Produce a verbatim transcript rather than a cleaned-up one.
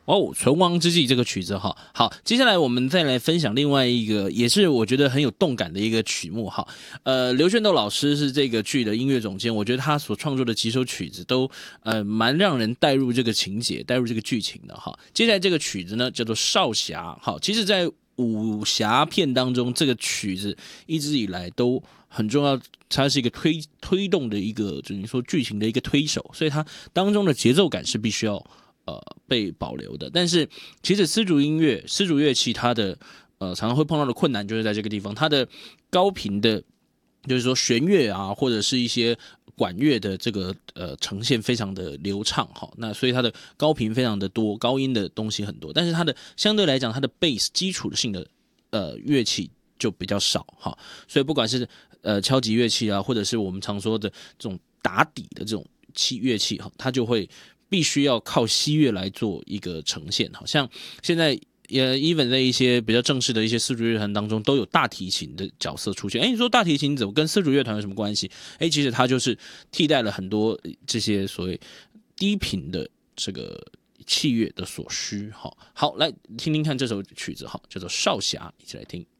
哦，存亡之际这个曲子哈，好，接下来我们再来分享另外一个，也是我觉得很有动感的一个曲目哈。呃，刘炫斗老师是这个剧的音乐总监，我觉得他所创作的几首曲子都呃蛮让人带入这个情节、带入这个剧情的哈。接下来这个曲子呢叫做《少侠》，好，其实在武侠片当中，这个曲子一直以来都很重要，它是一个推推动的一个，就是说剧情的一个推手，所以它当中的节奏感是必须要。呃，被保留的，但是其实丝竹音乐、丝竹乐器，它的呃常常会碰到的困难就是在这个地方，它的高频的，就是说弦乐啊，或者是一些管乐的这个呃呈现非常的流畅哈，那所以它的高频非常的多，高音的东西很多，但是它的相对来讲，它的 bass 基础性的呃乐器就比较少哈，所以不管是呃敲击乐器啊，或者是我们常说的这种打底的这种器乐器哈，它就会。必须要靠西乐来做一个呈现，好像现在呃，even 在一些比较正式的一些丝竹乐团当中，都有大提琴的角色出现。哎，你说大提琴怎么跟丝竹乐团有什么关系？哎，其实它就是替代了很多这些所谓低频的这个器乐的所需。好，好，来听听看这首曲子，好，叫做《少侠》，一起来听。